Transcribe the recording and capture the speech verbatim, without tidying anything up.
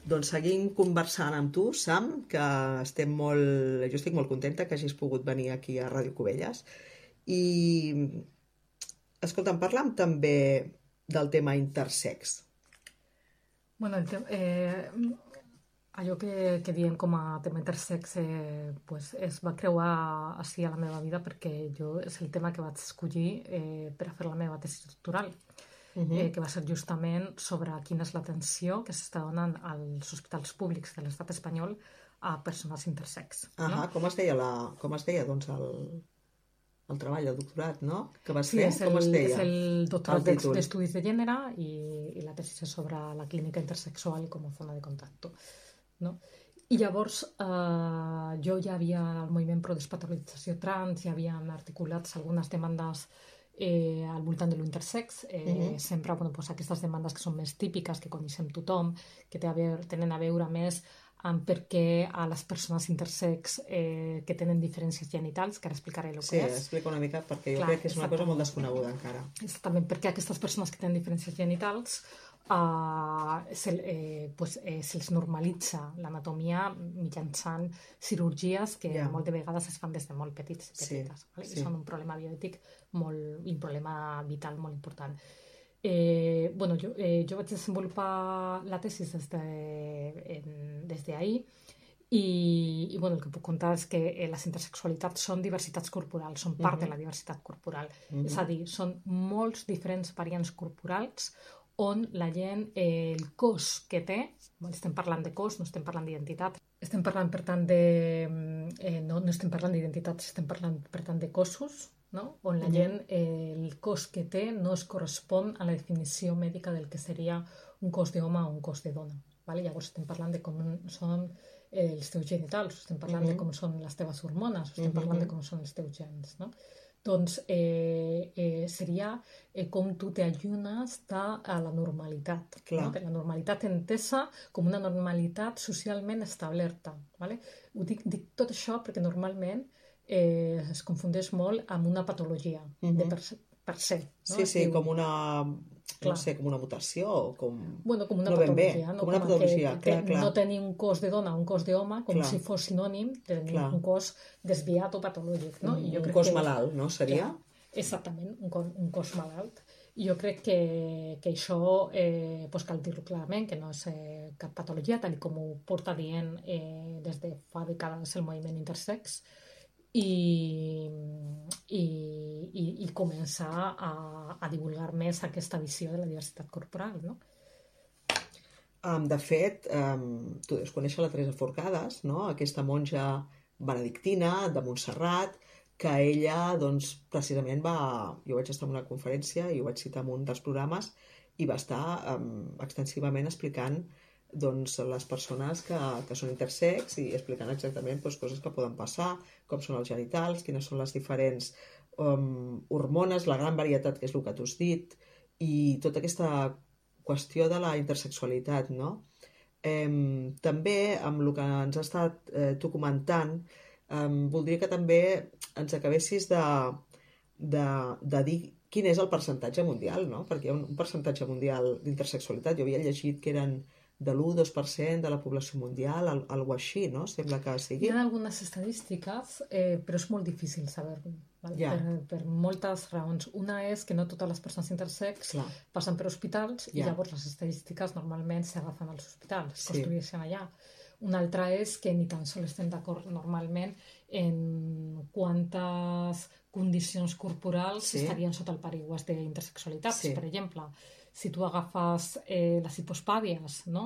doncs seguim conversant amb tu, Sam, que estem molt... jo estic molt contenta que hagis pogut venir aquí a Ràdio Cubelles. I, escolta'm, parla'm també del tema intersex. Bueno, el te eh, allò que, que diem com a tema intersex eh, pues es va creuar així a la meva vida perquè jo és el tema que vaig escollir eh, per a fer la meva tesi doctoral. Uh -huh. eh, que va ser justament sobre quina és l'atenció que s'està donant als hospitals públics de l'estat espanyol a persones intersex. Uh -huh. No? Com es deia, la, com es deia doncs, el, el treball, el doctorat, no? Que vas fer? Sí, com el, es deia? És el doctorat d'Estudis de Gènere i, i la tesi és sobre la clínica intersexual com a zona de contacto. No? I llavors eh, jo ja havia el moviment pro despatologització trans, ja havien articulats algunes demandes Eh, al voltant de l'intersex, eh, uh -huh. sempre bueno, pues, aquestes demandes que són més típiques, que coneixem tothom, que té a veure, tenen a veure més amb per què a les persones intersex eh, que tenen diferències genitals, que ara explicaré el sí, que és. Sí, explica una mica, perquè jo Clar, crec que és una cosa molt desconeguda encara. Exactament, perquè aquestes persones que tenen diferències genitals Uh, se'ls eh, pues, eh, se normalitza l'anatomia mitjançant cirurgies que yeah. molt de vegades es fan des de molt petits i petites. Sí, vale? Sí. I són un problema bioètic molt, un problema vital molt important. Eh, bueno, jo, eh, jo vaig desenvolupar la tesi des de, des d'ahir i, i bueno, el que puc contar és que eh, les intersexualitats són diversitats corporals, són part uh -huh. de la diversitat corporal. Uh -huh. És a dir, són molts diferents variants corporals on la gent, eh, el cos que té, estem parlant de cos, no estem parlant d'identitat, estem parlant, per tant, de... Eh, no, no estem parlant d'identitats, estem parlant, per tant, de cossos, no? On la uh-huh. gent, eh, el cos que té no es correspon a la definició mèdica del que seria un cos d'home o un cos de dona. Vale? Llavors estem parlant de com són eh, els teus genitals, estem parlant uh-huh. de com són les teves hormones, estem uh-huh. parlant de com són els teus gens, no? Doncs eh, eh, seria eh, com tu t'allunes a la normalitat, no? De la normalitat entesa com una normalitat socialment establerta. Vale? Ho dic, dic tot això perquè normalment eh, es confundeix molt amb una patologia uh-huh. de per, per ser. No? Sí, sí, com una... Clar. No sé, com una mutació o com... Bueno, com una no patologia. No? No? Com una patologia, que, clar, que clar. No tenir un cos de dona o un cos d'home com clar. Si fos sinònim de tenir clar. Un cos desviat o patològic. No? I jo un crec cos que... malalt, no? Seria? Clar, exactament, un cos, un cos malalt. I jo crec que, que això eh, pues cal dir-ho clarament, que no és eh, cap patologia, tal com ho porta dient eh, des de fa dècades el moviment intersex, i, i, i, i començar a, a divulgar més aquesta visió de la diversitat corporal, no? Um, de fet, um, tu deus conèixer la Teresa Forcades, no? Aquesta monja benedictina de Montserrat, que ella, doncs, precisament va... Jo vaig estar en una conferència i ho vaig citar en un dels programes i va estar um, extensivament explicant doncs, les persones que, que són intersex i explicant exactament doncs, coses que poden passar, com són els genitals, quines són les diferents um, hormones, la gran varietat que és el que tu has dit, i tota aquesta qüestió de la intersexualitat, no? Eh, també, amb el que ens ha estat eh, tu comentant, eh, voldria que també ens acabessis de, de, de dir quin és el percentatge mundial, no? Perquè hi ha un, un percentatge mundial d'intersexualitat. Jo havia llegit que eren de l'u o dos per cent de la població mundial, alguna així, no? Sembla que sigui. Hi ha algunes estadístiques, eh, però és molt difícil saber-ho, ¿vale? yeah. per, per moltes raons. Una és que no totes les persones intersex Clar. passen per hospitals yeah. i llavors les estadístiques normalment s'agafen als hospitals, es sí. construeixen allà. Una altra és que ni tan sols estem d'acord normalment en quantes condicions corporals sí. estarien sota el paraigües d'intersexualitat. Sí. Per exemple, si tu agafes eh, les hipospàdies, no?